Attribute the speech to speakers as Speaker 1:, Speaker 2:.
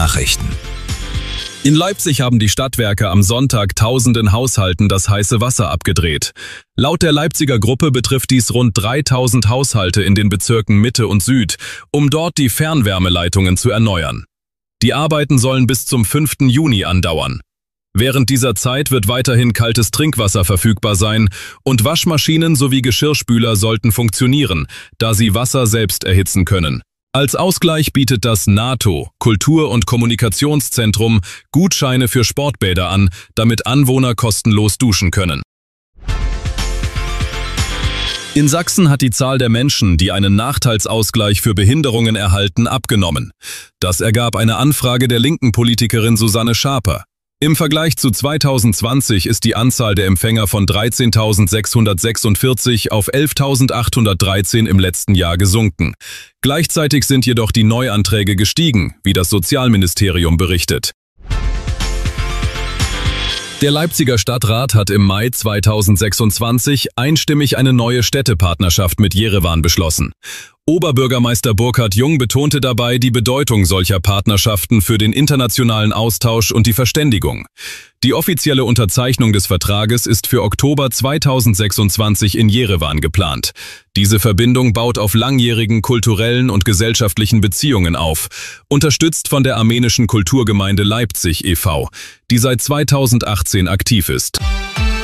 Speaker 1: Nachrichten.
Speaker 2: In Leipzig haben die Stadtwerke am Sonntag tausenden Haushalten das heiße Wasser abgedreht. Laut der Leipziger Gruppe betrifft dies rund 3000 Haushalte in den Bezirken Mitte und Süd, um dort die Fernwärmeleitungen zu erneuern. Die Arbeiten sollen bis zum 5. Juni andauern. Während dieser Zeit wird weiterhin kaltes Trinkwasser verfügbar sein und Waschmaschinen sowie Geschirrspüler sollten funktionieren, da sie Wasser selbst erhitzen können. Als Ausgleich bietet das NATO, Kultur- und Kommunikationszentrum, Gutscheine für Sportbäder an, damit Anwohner kostenlos duschen können. In Sachsen hat die Zahl der Menschen, die einen Nachteilsausgleich für Behinderungen erhalten, abgenommen. Das ergab eine Anfrage der linken Politikerin Susanne Schaper. Im Vergleich zu 2020 ist die Anzahl der Empfänger von 13.646 auf 11.813 im letzten Jahr gesunken. Gleichzeitig sind jedoch die Neuanträge gestiegen, wie das Sozialministerium berichtet. Der Leipziger Stadtrat hat im Mai 2026 einstimmig eine neue Städtepartnerschaft mit Jerewan beschlossen. Oberbürgermeister Burkhard Jung betonte dabei die Bedeutung solcher Partnerschaften für den internationalen Austausch und die Verständigung. Die offizielle Unterzeichnung des Vertrages ist für Oktober 2026 in Jerewan geplant. Diese Verbindung baut auf langjährigen kulturellen und gesellschaftlichen Beziehungen auf, unterstützt von der armenischen Kulturgemeinde Leipzig e.V., die seit 2018 aktiv ist.